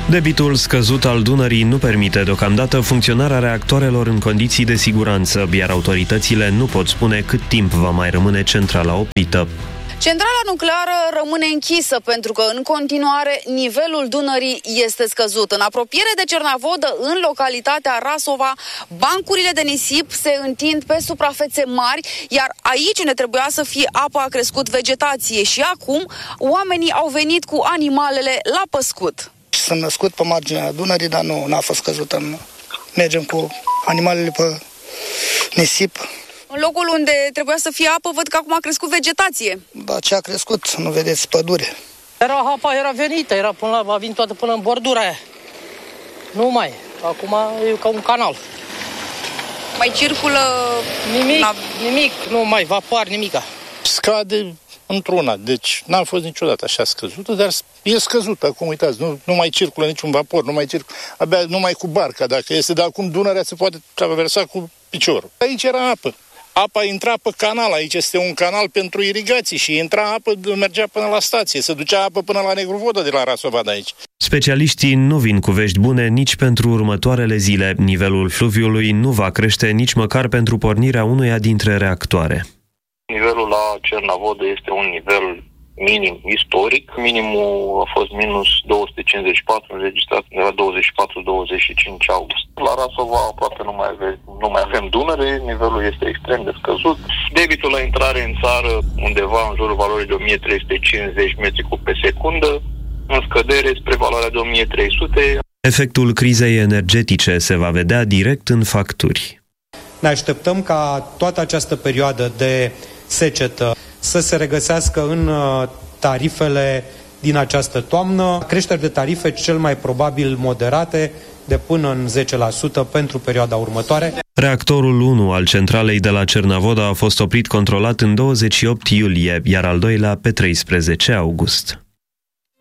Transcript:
Debitul scăzut al Dunării nu permite deocamdată funcționarea reactoarelor în condiții de siguranță, iar autoritățile nu pot spune cât timp va mai rămâne centrala oprită. Centrala nucleară rămâne închisă pentru că în continuare nivelul Dunării este scăzut. În apropiere de Cernavodă, în localitatea Rasova, bancurile de nisip se întind pe suprafețe mari, iar aici unde trebuia să fie apă a crescut vegetație și acum oamenii au venit cu animalele la păscut. Sunt născut pe marginea Dunării, dar n-a fost căzută. Mergem cu animalele pe nisip. În locul unde trebuia să fie apă, văd că acum a crescut vegetație. Da, ce a crescut? Nu vedeți pădure. Apa era venită, a venit toată până în bordura aia. Nu mai. Acum e ca un canal. Mai circulă... Nimic, nu mai, vapoar, nimica. Scade într-una, deci n-a fost niciodată așa scăzută, dar e scăzută, acum uitați, nu mai circulă niciun vapor, nu mai circulă, abia numai cu barca, dacă este, dar acum Dunărea se poate traversa cu piciorul. Aici era apă. Apa intra pe canal, aici este un canal pentru irigații și intra apă, mergea până la stație, se ducea apă până la Negru Vodă de la Rasova de aici. Specialiștii nu vin cu vești bune nici pentru următoarele zile. Nivelul fluviului nu va crește nici măcar pentru pornirea unuia dintre reactoare. Nivelul la Cernavodă este un nivel minim istoric. Minimul a fost minus 254, înregistrat de la 24-25 august. La Rasova aproape nu mai avem Dunăre, nivelul este extrem de scăzut. Debitul la intrare în țară undeva în jurul valorii de 1350 metri cub pe secundă, în scădere spre valoarea de 1300. Efectul crizei energetice se va vedea direct în facturi. Ne așteptăm ca toată această perioadă de secetă să se regăsească în tarifele din această toamnă. Creșteri de tarife cel mai probabil moderate, de până în 10% pentru perioada următoare. Reactorul 1 al centralei de la Cernavodă a fost oprit controlat în 28 iulie, iar al doilea pe 13 august.